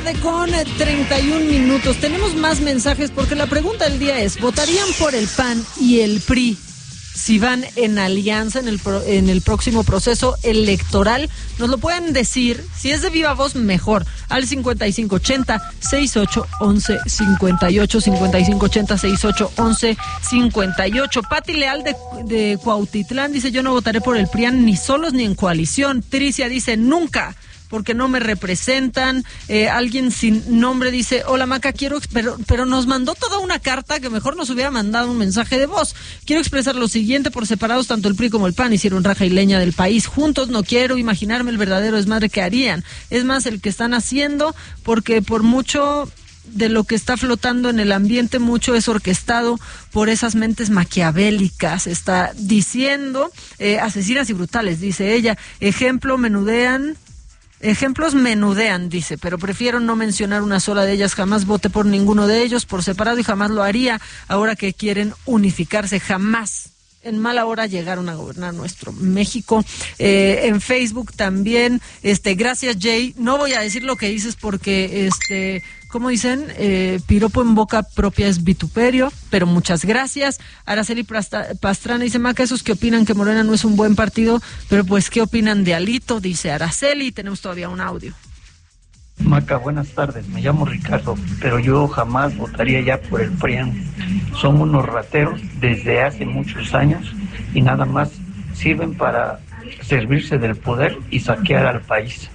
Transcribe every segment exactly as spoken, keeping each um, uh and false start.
tarde con treinta y un minutos. Tenemos más mensajes porque la pregunta del día es, ¿votarían por el P A N y el P R I si van en alianza en el pro, en el próximo proceso electoral? Nos lo pueden decir, si es de viva voz, mejor, al cincuenta y cinco ochenta, sesenta y ocho, once, cincuenta y ocho, cincuenta y cinco ochenta, sesenta y ocho, once, cincuenta y ocho. Pati Leal de, de Cuautitlán dice, yo no votaré por el P R I A N ni solos ni en coalición. Tricia dice, nunca, porque no me representan. Eh, alguien sin nombre dice, hola Maca, quiero, pero, pero nos mandó toda una carta que mejor nos hubiera mandado un mensaje de voz. Quiero expresar lo siguiente, por separados tanto el P R I como el P A N hicieron raja y leña del país. Juntos no quiero imaginarme el verdadero desmadre que harían. Es más, el que están haciendo, porque por mucho de lo que está flotando en el ambiente, mucho es orquestado por esas mentes maquiavélicas, está diciendo, eh, asesinas y brutales, dice ella. Ejemplo, menudean Ejemplos menudean, dice, pero prefiero no mencionar una sola de ellas. Jamás voté por ninguno de ellos por separado y jamás lo haría. Ahora que quieren unificarse, jamás. En mala hora llegaron a gobernar nuestro México. Eh, en Facebook también, este, gracias Jay. No voy a decir lo que dices porque, este, ¿cómo dicen? Eh, piropo en boca propia es vituperio, pero muchas gracias. Araceli Pastrana dice, Maca, esos que opinan que Morena no es un buen partido, pero pues, ¿qué opinan de Alito? Dice Araceli. Tenemos todavía un audio. Maca, buenas tardes, me llamo Ricardo, pero yo jamás votaría ya por el P R I A N. Son unos rateros desde hace muchos años y nada más sirven para servirse del poder y saquear al país.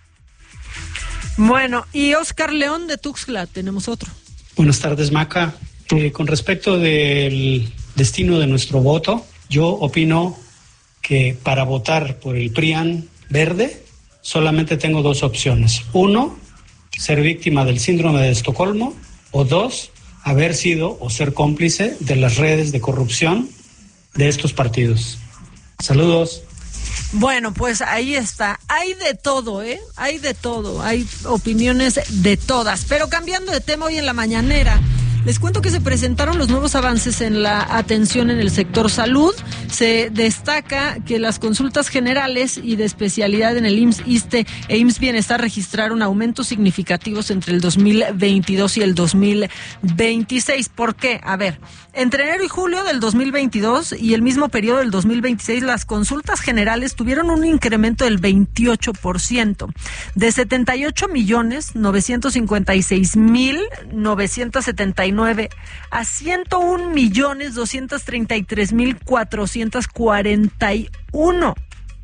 Bueno, y Oscar León de Tuxtla, tenemos otro. Buenas tardes, Maca. Eh, con respecto del destino de nuestro voto, yo opino que para votar por el P R I A N verde, solamente tengo dos opciones. Uno, ser víctima del síndrome de Estocolmo. O dos, haber sido o ser cómplice de las redes de corrupción de estos partidos. Saludos. Bueno, pues ahí está. Hay de todo, ¿eh? Hay de todo. Hay opiniones de todas. Pero cambiando de tema, hoy en la mañanera les cuento que se presentaron los nuevos avances en la atención en el sector salud. Se destaca que las consultas generales y de especialidad en el I M S S, ISSSTE e I M S S Bienestar registraron aumentos significativos entre el dos mil veintidós y el dos mil veintiséis. ¿Por qué? A ver, entre enero y julio del dos mil veintidós y el mismo periodo del dos mil veintiséis, las consultas generales tuvieron un incremento del veintiocho por ciento, de setenta y ocho millones novecientos cincuenta y seis mil novecientos setenta y nueve a ciento un millones doscientos treinta y tres mil cuatrocientos cuarenta y uno.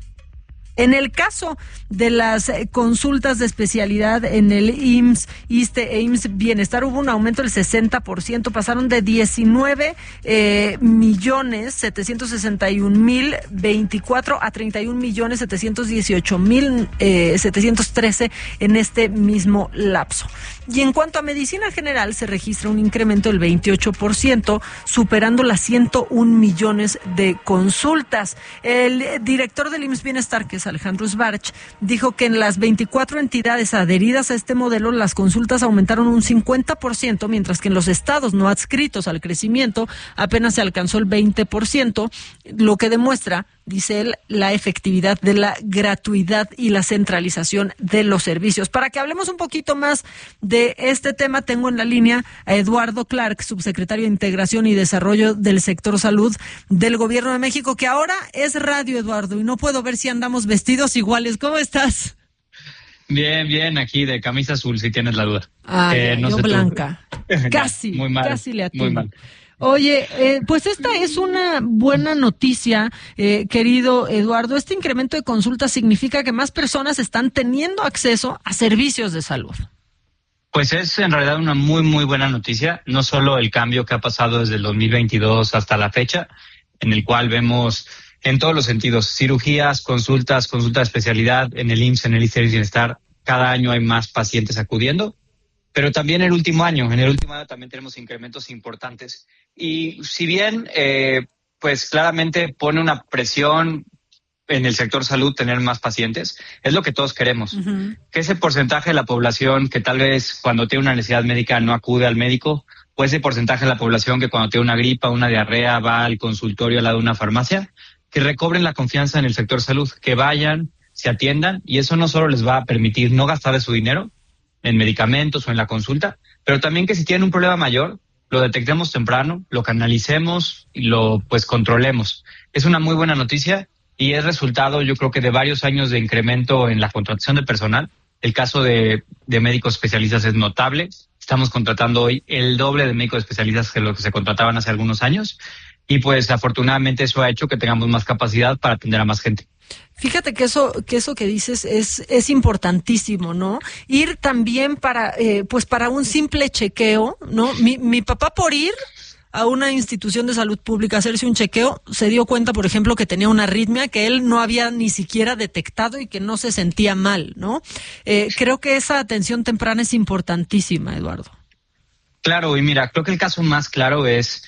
En el caso de las consultas de especialidad en el I M S S, ISSSTE e I M S S Bienestar hubo un aumento del sesenta por ciento, pasaron de diecinueve eh, millones setecientos sesenta y un mil veinticuatro a treinta y un millones setecientos dieciocho mil setecientos trece en este mismo lapso. Y en cuanto a medicina general, se registra un incremento del veintiocho por ciento, superando las ciento un millones de consultas. El director del I M S S Bienestar, que es Alejandro Sbarch, dijo que en las veinticuatro entidades adheridas a este modelo, las consultas aumentaron un cincuenta por ciento, mientras que en los estados no adscritos al crecimiento apenas se alcanzó el veinte por ciento, lo que demuestra, dice él, la efectividad de la gratuidad y la centralización de los servicios. Para que hablemos un poquito más de este tema, tengo en la línea a Eduardo Clark, subsecretario de Integración y Desarrollo del Sector Salud del Gobierno de México, que ahora es radio, Eduardo, y no puedo ver si andamos vestidos iguales. ¿Cómo estás? Bien, bien, aquí de camisa azul, si tienes la duda. Ah, eh, no yo sé blanca. Casi, muy mal, casi le atino. Muy mal. Oye, eh, pues esta es una buena noticia, eh, querido Eduardo. Este incremento de consultas significa que más personas están teniendo acceso a servicios de salud. Pues es en realidad una muy, muy buena noticia. No solo el cambio que ha pasado desde el dos mil veintidós hasta la fecha, en el cual vemos en todos los sentidos, cirugías, consultas, consultas de especialidad en el I M S S, en el ISSSTE Bienestar, cada año hay más pacientes acudiendo. Pero también el último año, en el último año también tenemos incrementos importantes. Y si bien, eh, pues claramente pone una presión en el sector salud tener más pacientes, es lo que todos queremos. Uh-huh. Que ese porcentaje de la población que tal vez cuando tiene una necesidad médica no acude al médico, o ese porcentaje de la población que cuando tiene una gripa, una diarrea, va al consultorio al lado de una farmacia, que recobren la confianza en el sector salud, que vayan, se atiendan, y eso no solo les va a permitir no gastar de su dinero, en medicamentos o en la consulta, pero también que si tienen un problema mayor, lo detectemos temprano, lo canalicemos y lo pues controlemos. Es una muy buena noticia y es resultado, yo creo que de varios años de incremento en la contratación de personal. El caso de, de médicos especialistas es notable. Estamos contratando hoy el doble de médicos especialistas que lo que se contrataban hace algunos años y pues afortunadamente eso ha hecho que tengamos más capacidad para atender a más gente. Fíjate que eso que eso que dices es es importantísimo, ¿no? Ir también para eh, pues para un simple chequeo, ¿no? Mi mi papá por ir a una institución de salud pública a hacerse un chequeo se dio cuenta, por ejemplo, que tenía una arritmia que él no había ni siquiera detectado y que no se sentía mal, ¿no? Eh, creo que esa atención temprana es importantísima, Eduardo. Claro, y mira, creo que el caso más claro es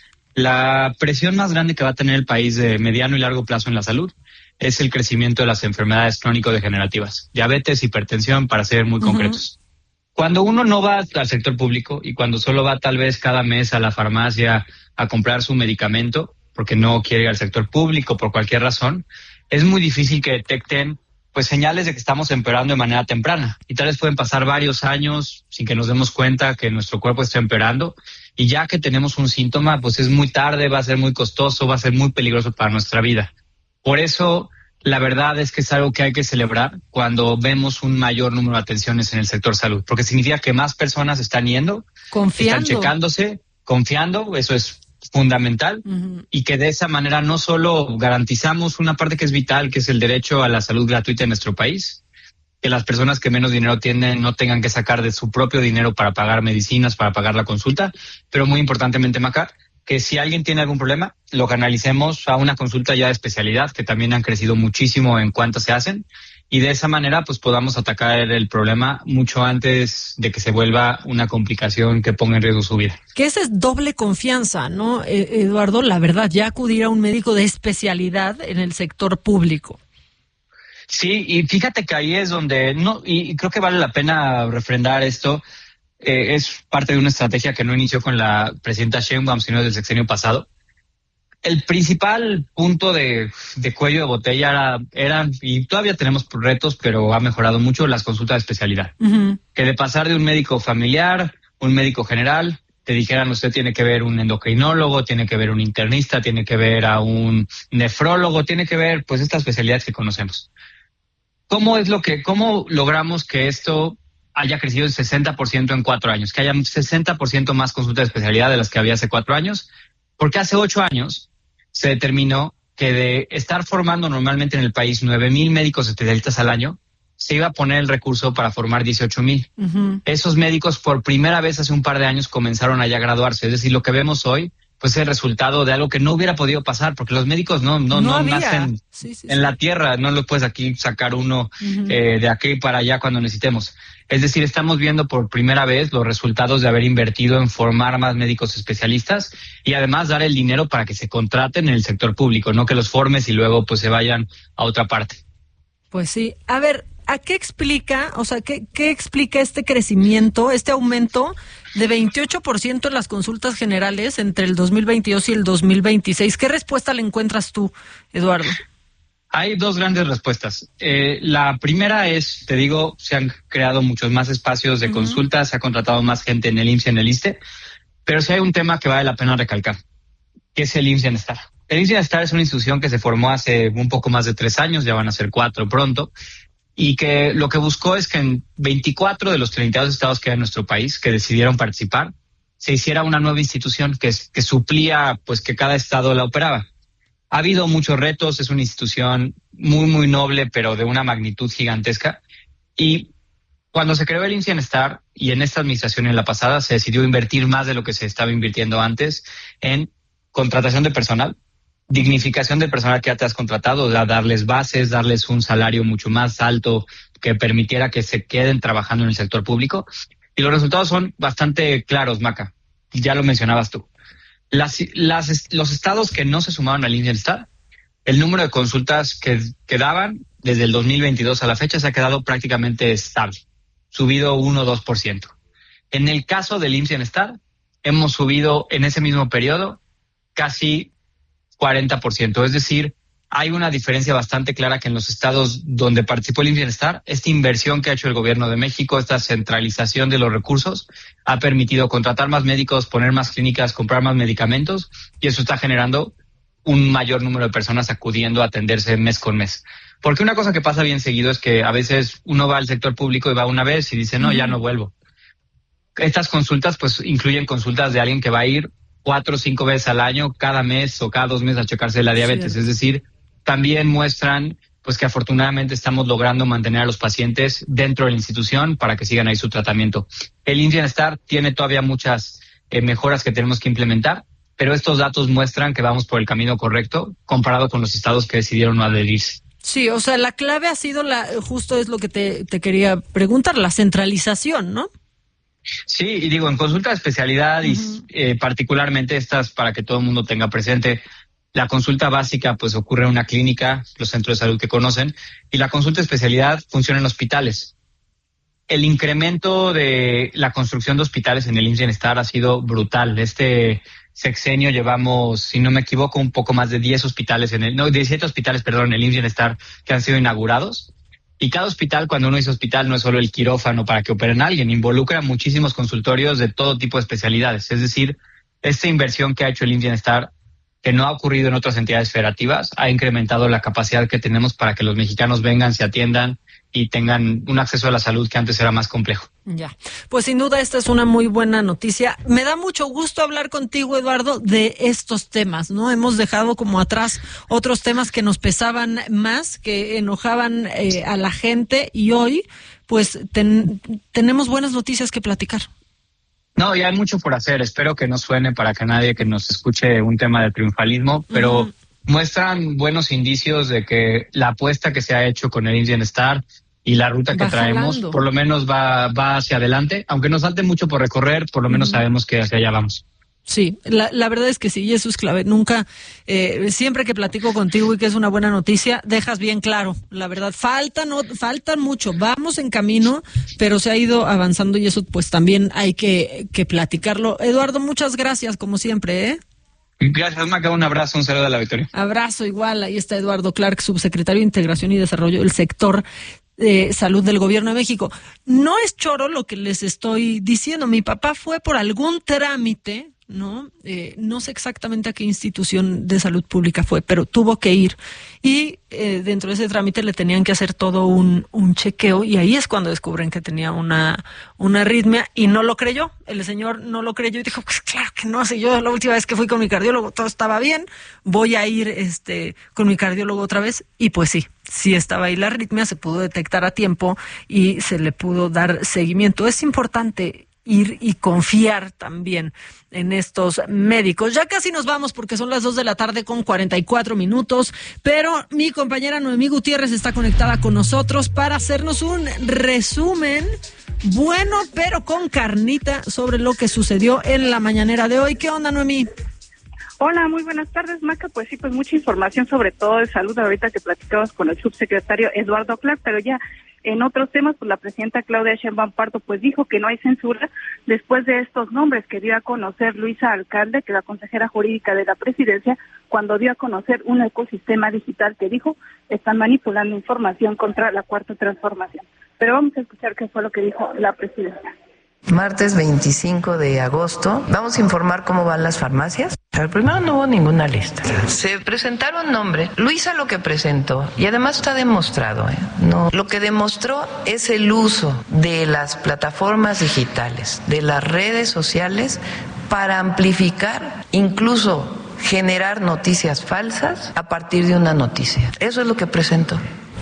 la presión más grande que va a tener el país de mediano y largo plazo en la salud. Es el crecimiento de las enfermedades crónico-degenerativas, diabetes, hipertensión, para ser muy uh-huh. concretos. Cuando uno no va al sector público y cuando solo va tal vez cada mes a la farmacia a comprar su medicamento, porque no quiere ir al sector público por cualquier razón, es muy difícil que detecten pues señales de que estamos empeorando de manera temprana. Y tal vez pueden pasar varios años sin que nos demos cuenta que nuestro cuerpo está empeorando. Y ya que tenemos un síntoma, pues es muy tarde, va a ser muy costoso, va a ser muy peligroso para nuestra vida. Por eso, la verdad es que es algo que hay que celebrar cuando vemos un mayor número de atenciones en el sector salud, porque significa que más personas están yendo, confiando. Están checándose, confiando, eso es fundamental, uh-huh. y que de esa manera no solo garantizamos una parte que es vital, que es el derecho a la salud gratuita en nuestro país, que las personas que menos dinero tienen no tengan que sacar de su propio dinero para pagar medicinas, para pagar la consulta, pero muy importantemente, Maca, que si alguien tiene algún problema, lo canalicemos a una consulta ya de especialidad, que también han crecido muchísimo en cuanto se hacen, y de esa manera pues podamos atacar el problema mucho antes de que se vuelva una complicación que ponga en riesgo su vida. Que esa es doble confianza, ¿no, Eduardo? La verdad, ya acudir a un médico de especialidad en el sector público. Sí, y fíjate que ahí es donde, no, y creo que vale la pena refrendar esto. Eh, es parte de una estrategia que no inició con la presidenta Sheinbaum, sino del sexenio pasado. El principal punto de, de cuello de botella era, eran, y todavía tenemos retos, pero ha mejorado mucho, las consultas de especialidad. Uh-huh. Que de pasar de un médico familiar, un médico general, te dijeran usted tiene que ver un endocrinólogo, tiene que ver un internista, tiene que ver a un nefrólogo, tiene que ver pues estas especialidades que conocemos. ¿Cómo es lo que, cómo logramos que esto haya crecido el sesenta por ciento en cuatro años, que haya sesenta por ciento más consultas de especialidad de las que había hace cuatro años? Porque hace ocho años se determinó que de estar formando normalmente en el país nueve mil médicos especialistas al año, se iba a poner el recurso para formar dieciocho mil. Uh-huh. Esos médicos por primera vez hace un par de años comenzaron a ya graduarse. Es decir, lo que vemos hoy pues es el resultado de algo que no hubiera podido pasar, porque los médicos no no no, no nacen sí, sí, en sí. la tierra, no lo puedes aquí sacar uno uh-huh. eh, de aquí para allá cuando necesitemos. Es decir, estamos viendo por primera vez los resultados de haber invertido en formar más médicos especialistas y además dar el dinero para que se contraten en el sector público, no que los formes y luego pues se vayan a otra parte. Pues sí. A ver, ¿a qué explica, o sea, qué, qué explica este crecimiento, este aumento de veintiocho por ciento en las consultas generales entre el dos mil veintidós y el dos mil veintiséis? ¿Qué respuesta le encuentras tú, Eduardo? Hay dos grandes respuestas. Eh, la primera es, te digo, se han creado muchos más espacios de uh-huh. consulta, se ha contratado más gente en el I M S S y en el ISSSTE, pero sí hay un tema que vale la pena recalcar, que es el I M S S Bienestar. El I M S S Bienestar es una institución que se formó hace un poco más de tres años, ya van a ser cuatro pronto, y que lo que buscó es que en veinticuatro de los treinta y dos estados que hay en nuestro país que decidieron participar, se hiciera una nueva institución que, que suplía pues que cada estado la operaba. Ha habido muchos retos, es una institución muy, muy noble, pero de una magnitud gigantesca. Y cuando se creó el I M S S Bienestar, y en esta administración y en la pasada, se decidió invertir más de lo que se estaba invirtiendo antes en contratación de personal, dignificación del personal que ya te has contratado, darles bases, darles un salario mucho más alto que permitiera que se queden trabajando en el sector público. Y los resultados son bastante claros, Maca. Ya lo mencionabas tú. Las, las, los estados que no se sumaron al I M S S Bienestar, el número de consultas que, que daban desde el dos mil veintidós a la fecha se ha quedado prácticamente estable, subido uno o dos por ciento. En el caso del I M S S Bienestar, hemos subido en ese mismo periodo casi cuarenta por ciento, es decir, hay una diferencia bastante clara que en los estados donde participó el I M S S Bienestar, esta inversión que ha hecho el gobierno de México, esta centralización de los recursos, ha permitido contratar más médicos, poner más clínicas, comprar más medicamentos, y eso está generando un mayor número de personas acudiendo a atenderse mes con mes. Porque una cosa que pasa bien seguido es que a veces uno va al sector público y va una vez y dice, no, ya no vuelvo. Estas consultas pues incluyen consultas de alguien que va a ir cuatro o cinco veces al año, cada mes o cada dos meses a checarse la diabetes. Sí. Es decir, también muestran pues que afortunadamente estamos logrando mantener a los pacientes dentro de la institución para que sigan ahí su tratamiento. El I M S S Bienestar tiene todavía muchas eh, mejoras que tenemos que implementar, pero estos datos muestran que vamos por el camino correcto comparado con los estados que decidieron no adherirse. Sí, o sea, la clave ha sido, la justo es lo que te, te quería preguntar, la centralización, ¿no? Sí, y digo, en consulta de especialidad, uh-huh. y eh, particularmente estas para que todo el mundo tenga presente, la consulta básica pues ocurre en una clínica, los centros de salud que conocen, y la consulta de especialidad funciona en hospitales. El incremento de la construcción de hospitales en el I M S S Bienestar ha sido brutal. Este sexenio llevamos, si no me equivoco, un poco más de diez hospitales, en el, no, diecisiete hospitales, perdón, en el I M S S Bienestar que han sido inaugurados. Y cada hospital, cuando uno dice hospital, no es solo el quirófano para que operen a alguien, involucra muchísimos consultorios de todo tipo de especialidades. Es decir, esta inversión que ha hecho el I M S S Bienestar, que no ha ocurrido en otras entidades federativas, ha incrementado la capacidad que tenemos para que los mexicanos vengan, se atiendan y tengan un acceso a la salud que antes era más complejo. Ya, pues sin duda esta es una muy buena noticia. Me da mucho gusto hablar contigo, Eduardo, de estos temas, ¿no? Hemos dejado como atrás otros temas que nos pesaban más, que enojaban eh, a la gente, y hoy pues ten, tenemos buenas noticias que platicar. No, ya hay mucho por hacer. Espero que no suene para que nadie que nos escuche un tema de triunfalismo, pero uh-huh. muestran buenos indicios de que la apuesta que se ha hecho con el I M S S Bienestar y la ruta que va traemos, jalando. Por lo menos va, va hacia adelante. Aunque nos falte mucho por recorrer, por lo menos uh-huh. sabemos que hacia allá vamos. Sí, la, la verdad es que sí, y eso es clave. Nunca, eh, siempre que platico contigo y que es una buena noticia, dejas bien claro, la verdad, faltan, no, faltan mucho, vamos en camino, pero se ha ido avanzando y eso pues también hay que, que platicarlo. Eduardo, muchas gracias, como siempre, ¿eh? Gracias, Maca, un abrazo, un saludo a la Victoria. Abrazo igual, ahí está Eduardo Clark, subsecretario de Integración y Desarrollo del Sector de Salud del Gobierno de México. No es choro lo que les estoy diciendo, mi papá fue por algún trámite, ¿no? Eh, no sé exactamente a qué institución de salud pública fue, pero tuvo que ir y eh, dentro de ese trámite le tenían que hacer todo un, un chequeo, y ahí es cuando descubren que tenía una, una arritmia, y no lo creyó, el señor no lo creyó y dijo, pues claro que no, si yo la última vez que fui con mi cardiólogo todo estaba bien, voy a ir este con mi cardiólogo otra vez, y pues sí, sí estaba ahí la arritmia, se pudo detectar a tiempo y se le pudo dar seguimiento. Es importante ir y confiar también en estos médicos. Ya casi nos vamos porque son las dos de la tarde con cuarenta y cuatro minutos, pero mi compañera Noemí Gutiérrez está conectada con nosotros para hacernos un resumen bueno, pero con carnita, sobre lo que sucedió en la mañanera de hoy. ¿Qué onda, Noemí? Hola, muy buenas tardes, Maca. Pues sí, pues mucha información sobre todo de salud ahorita que platicamos con el subsecretario Eduardo Clark, pero ya en otros temas, pues la presidenta Claudia Sheinbaum Pardo pues dijo que no hay censura después de estos nombres que dio a conocer Luisa Alcalde, que es la consejera jurídica de la presidencia, cuando dio a conocer un ecosistema digital que dijo están manipulando información contra la cuarta transformación. Pero vamos a escuchar qué fue lo que dijo la presidenta. Martes veinticinco de agosto, vamos a informar cómo van las farmacias. Al primero no hubo ninguna lista. Se presentaron nombres. Luisa lo que presentó, y además está demostrado, ¿eh? No, lo que demostró es el uso de las plataformas digitales, de las redes sociales, para amplificar, incluso generar noticias falsas a partir de una noticia. Eso es lo que presentó.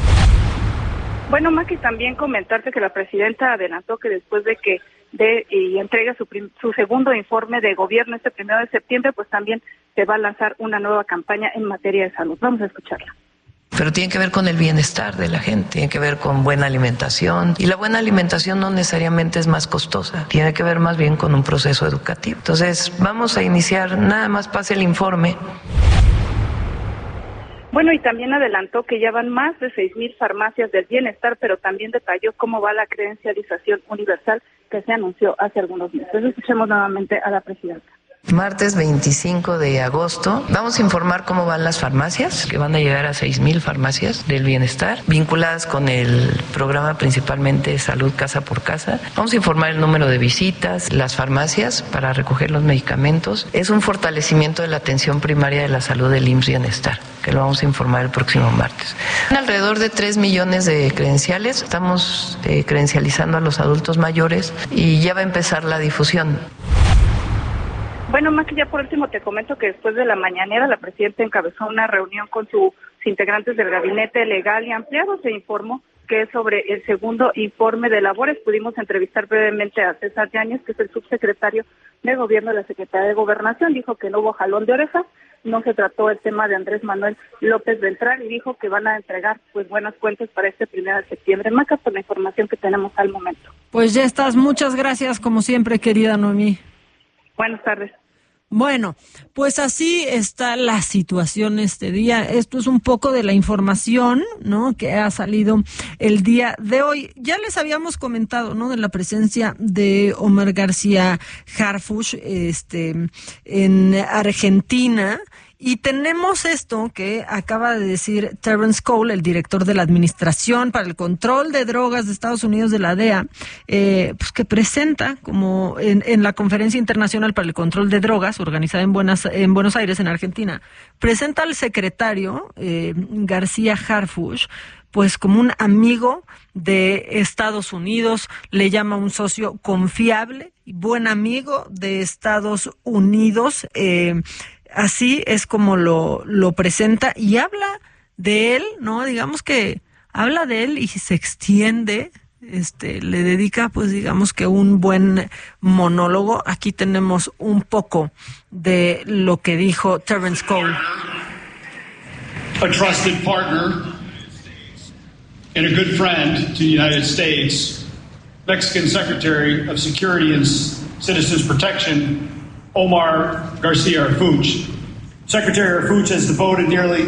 Bueno, Maki, también comentarte que la presidenta adelantó que después de que de y entrega su, prim, su segundo informe de gobierno este primero de septiembre, pues también se va a lanzar una nueva campaña en materia de salud. Vamos a escucharla. Pero tiene que ver con el bienestar de la gente, tiene que ver con buena alimentación, y la buena alimentación no necesariamente es más costosa, tiene que ver más bien con un proceso educativo. Entonces, vamos a iniciar, nada más pase el informe. Bueno, y también adelantó que ya van más de seis mil farmacias del bienestar, pero también detalló cómo va la credencialización universal que se anunció hace algunos meses. Escuchemos nuevamente a la presidenta. martes veinticinco de agosto. Vamos a informar cómo van las farmacias, que van a llegar a seis mil farmacias del bienestar, vinculadas con el programa principalmente Salud Casa por Casa. Vamos a informar el número de visitas, las farmacias para recoger los medicamentos. Es un fortalecimiento de la atención primaria de la salud del I M S S Bienestar, que lo vamos a informar el próximo martes. Alrededor de tres millones de credenciales. Estamos eh, credencializando a los adultos mayores y ya va a empezar la difusión. Bueno, más que ya por último te comento que después de la mañanera la presidenta encabezó una reunión con sus integrantes del gabinete legal y ampliado. Se informó que sobre el segundo informe de labores pudimos entrevistar brevemente a César Yáñez, que es el subsecretario de Gobierno de la Secretaría de Gobernación. Dijo que no hubo jalón de orejas, no se trató el tema de Andrés Manuel López Beltrán y dijo que van a entregar pues buenas cuentas para este primero de septiembre. Maca, por la información que tenemos al momento. Pues ya estás. Muchas gracias, como siempre, querida Noemí. Buenas tardes. Bueno, pues así está la situación este día. Esto es un poco de la información, ¿no?, que ha salido el día de hoy. Ya les habíamos comentado, ¿no?, de la presencia de Omar García Harfuch, este, en Argentina. Y tenemos esto que acaba de decir Terence Cole, el director de la Administración para el Control de Drogas de Estados Unidos, de la D E A, eh, pues que presenta, como en, en la Conferencia Internacional para el Control de Drogas, organizada en, Buenas, en Buenos Aires, en Argentina, presenta al secretario eh, García Harfuch pues como un amigo de Estados Unidos, le llama un socio confiable, buen amigo de Estados Unidos. eh, Así es como lo, lo presenta y habla de él, ¿no? Digamos que habla de él y se extiende, este, le dedica, pues digamos que un buen monólogo. Aquí tenemos un poco de lo que dijo Terence Cole. A trusted partner and a good friend to the United States, Mexican Secretary of Security and Citizens Protection, Omar Garcia Harfuch. Secretary Harfuch has devoted nearly